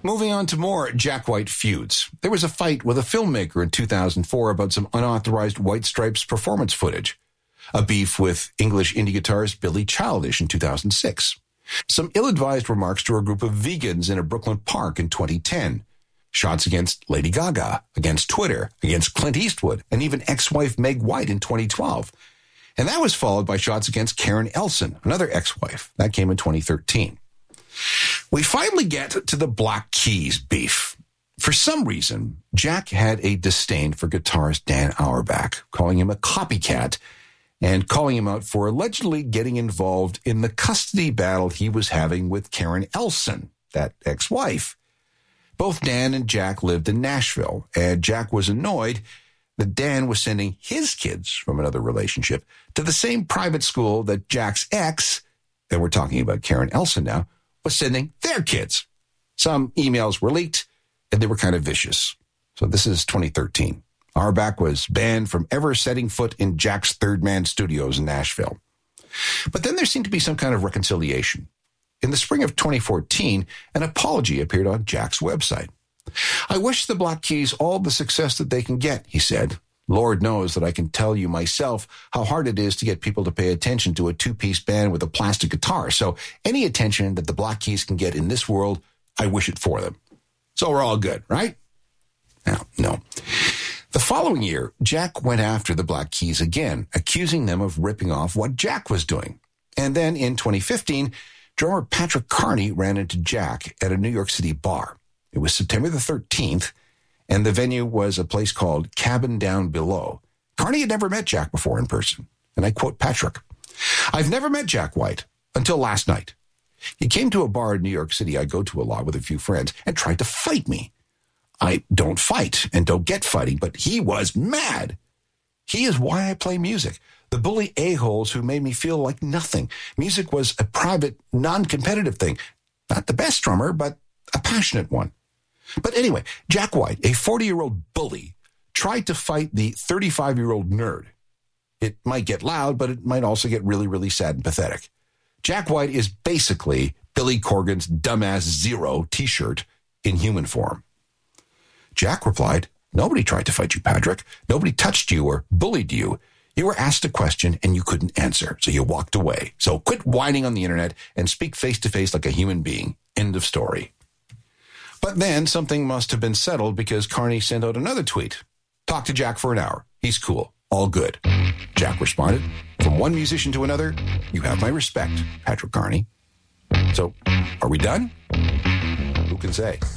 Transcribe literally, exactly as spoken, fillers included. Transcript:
Moving on to more Jack White feuds. There was a fight with a filmmaker in two thousand four about some unauthorized White Stripes performance footage. A beef with English indie guitarist Billy Childish in two thousand six. Some ill-advised remarks to a group of vegans in a Brooklyn park in twenty ten. Shots against Lady Gaga, against Twitter, against Clint Eastwood, and even ex-wife Meg White in twenty twelve. And that was followed by shots against Karen Elson, another ex-wife. That came in twenty thirteen. We finally get to the Black Keys beef. For some reason, Jack had a disdain for guitarist Dan Auerbach, calling him a copycat and calling him out for allegedly getting involved in the custody battle he was having with Karen Elson, that ex-wife. Both Dan and Jack lived in Nashville, and Jack was annoyed that Dan was sending his kids from another relationship to the same private school that Jack's ex, and we're talking about Karen Elson now, was sending their kids. Some emails were leaked, and they were kind of vicious. So this is twenty thirteen. Auerbach was banned from ever setting foot in Jack's Third Man Studios in Nashville. But then there seemed to be some kind of reconciliation. In the spring of twenty fourteen, an apology appeared on Jack's website. "I wish the Black Keys all the success that they can get," he said. "Lord knows that I can tell you myself how hard it is to get people to pay attention to a two-piece band with a plastic guitar. So any attention that the Black Keys can get in this world, I wish it for them. So we're all good, right?" Now, no. The following year, Jack went after the Black Keys again, accusing them of ripping off what Jack was doing. And then in twenty fifteen, drummer Patrick Carney ran into Jack at a New York City bar. It was September the thirteenth, and the venue was a place called Cabin Down Below. Carney had never met Jack before in person, and I quote Patrick, "I've never met Jack White until last night. He came to a bar in New York City I go to a lot with a few friends and tried to fight me. I don't fight and don't get fighting, but he was mad. He is why I play music. The bully a-holes who made me feel like nothing. Music was a private, non-competitive thing. Not the best drummer, but a passionate one." But anyway, Jack White, a forty-year-old bully, tried to fight the thirty-five-year-old nerd. It might get loud, but it might also get really, really sad and pathetic. Jack White is basically Billy Corgan's Dumbass Zero t-shirt in human form. Jack replied, "Nobody tried to fight you, Patrick. Nobody touched you or bullied you. You were asked a question and you couldn't answer, so you walked away. So quit whining on the internet and speak face-to-face like a human being. End of story." But then something must have been settled because Carney sent out another tweet. "Talk to Jack for an hour. He's cool. All good." Jack responded, "From one musician to another, you have my respect, Patrick Carney." So, are we done? Who can say?